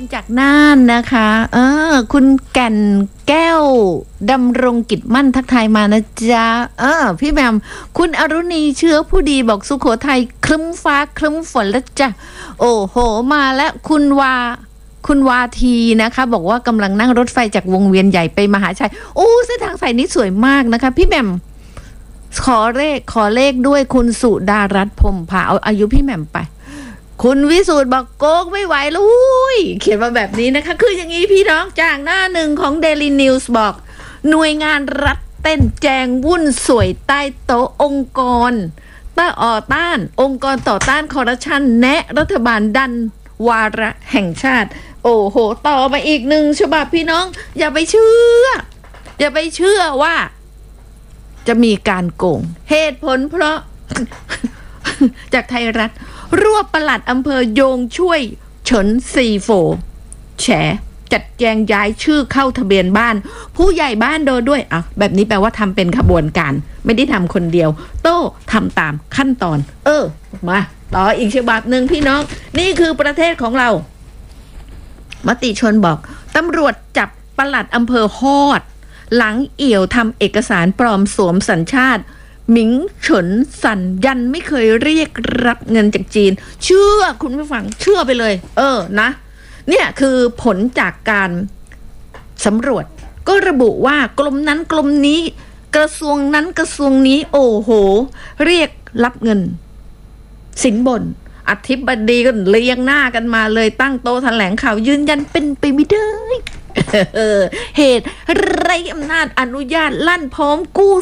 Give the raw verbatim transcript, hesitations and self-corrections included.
จากน่านนะคะเออคุณแก่นแก้วดำรงกิจมั่นทักทายมานะจ๊ะเออพี่แมมคุณอรุณีเชื้อผู้ดีบอกสุโขทัยครึ้มฟ้าครึ้มฝนแล้วจ้ะโอ้โหมาแล้วคุณวาคุณวาทีนะคะบอกว่ากำลังนั่งรถไฟจากวงเวียนใหญ่ไปมหาชัยโอ้เส้นทางสายนี้สวยมากนะคะพี่แมมขอเลขขอเลขด้วยคุณสุดารัตน์พรหมพาเอาอายุพี่แมมไปคุณวิสูตรบอกโกกไม่ไหวแล้วเขียนมาแบบนี้นะคะคืออย่างนี้พี่น้องจากหน้าหนึ่งของ Daily News บอกหน่วยงานรัฐเต้นแจงวุ่นสวยใต้โต๊ะองค์กรต้าอ่อต้านองค์กรต่อต้านคอร์รัปชันแนะรัฐบาลดันวาระแห่งชาติโอ้โหต่อมาอีกหนึ่งฉบับพี่น้องอย่าไปเชื่ออย่าไปเชื่อว่าจะมีการโกงเหตุผลเพราะ จากไทยรัฐรวบปลัดอำเภอโยงช่วยเฉินซีโฟแฉจัดแจงย้ายชื่อเข้าทะเบียนบ้านผู้ใหญ่บ้านโดนด้วยอ่ะแบบนี้แปลว่าทำเป็นขบวนการไม่ได้ทำคนเดียวโต้ทำตามขั้นตอนเออมาต่ออีกฉบับหนึ่งพี่น้องนี่คือประเทศของเรามติชนบอกตำรวจจับปลัดอำเภอฮอดหลังเอี่ยวทำเอกสารปลอมสวมสัญชาติหมิงเฉินสันยันไม่เคยเรียกรับเงินจากจีนเชื่อคุณผู้ฟังเชื่อไปเลยเออนะเนี่ยคือผลจากการสำรวจก็ระบุว่ากรมนั้นกรมนี้กระทรวงนั้นกระทรวงนี้โอ้โหเรียกรับเงินสินบนอธิบดีก็เรียงหน้ากันมาเลยตั้งโต๊ะแถลงข่าวยืนยันเป็นไปไม่ได้เหตุไร้อำนาจอนุญาตลั่นพร้อมกู้